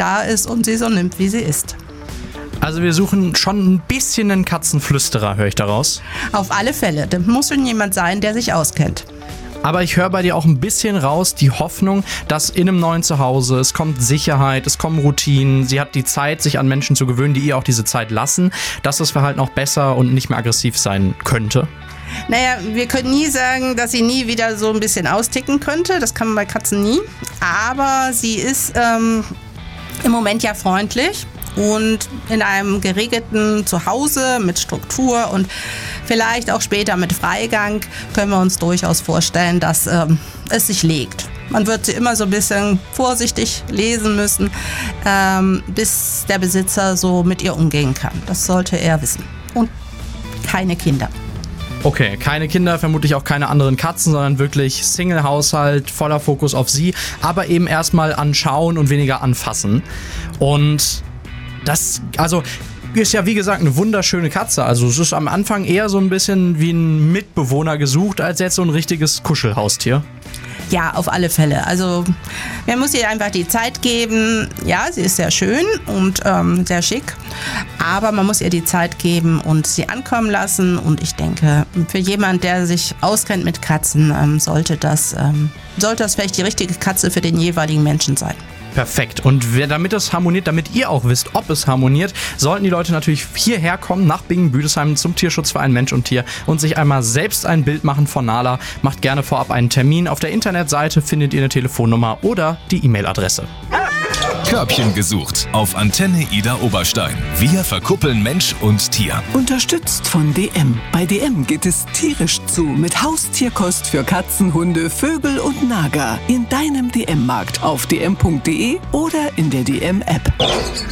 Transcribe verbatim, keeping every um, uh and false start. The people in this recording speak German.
da ist und sie so nimmt, wie sie ist. Also wir suchen schon ein bisschen einen Katzenflüsterer, höre ich daraus. Auf alle Fälle. Da muss schon jemand sein, der sich auskennt. Aber ich höre bei dir auch ein bisschen raus die Hoffnung, dass in einem neuen Zuhause, es kommt Sicherheit, es kommen Routinen, sie hat die Zeit, sich an Menschen zu gewöhnen, die ihr auch diese Zeit lassen, dass das Verhalten auch besser und nicht mehr aggressiv sein könnte. Naja, wir können nie sagen, dass sie nie wieder so ein bisschen austicken könnte. Das kann man bei Katzen nie. Aber sie ist ähm, im Moment ja freundlich. Und in einem geregelten Zuhause mit Struktur und vielleicht auch später mit Freigang können wir uns durchaus vorstellen, dass ähm, es sich legt. Man wird sie immer so ein bisschen vorsichtig lesen müssen, ähm, bis der Besitzer so mit ihr umgehen kann. Das sollte er wissen. Und keine Kinder. Okay, keine Kinder, vermutlich auch keine anderen Katzen, sondern wirklich Single-Haushalt, voller Fokus auf sie, aber eben erstmal anschauen und weniger anfassen. Und das, also, ist ja wie gesagt eine wunderschöne Katze. Also es ist am Anfang eher so ein bisschen wie ein Mitbewohner gesucht, als jetzt so ein richtiges Kuschelhaustier. Ja, auf alle Fälle. Also man muss ihr einfach die Zeit geben. Ja, sie ist sehr schön und ähm, sehr schick, aber man muss ihr die Zeit geben und sie ankommen lassen. Und ich denke, für jemand, der sich auskennt mit Katzen, ähm, sollte das, ähm, sollte das vielleicht die richtige Katze für den jeweiligen Menschen sein. Perfekt. Und wer, damit es harmoniert, damit ihr auch wisst, ob es harmoniert, sollten die Leute natürlich hierher kommen, nach Bingen-Büdesheim zum Tierschutzverein Mensch und Tier und sich einmal selbst ein Bild machen von Nala. Macht gerne vorab einen Termin. Auf der Internetseite findet ihr eine Telefonnummer oder die E-Mail-Adresse. Körbchen gesucht auf Antenne Ida Oberstein. Wir verkuppeln Mensch und Tier. Unterstützt von D M. Bei D M geht es tierisch zu mit Haustierkost für Katzen, Hunde, Vögel und Nager. In deinem D M-Markt auf d m punkt d e oder in der D M-App.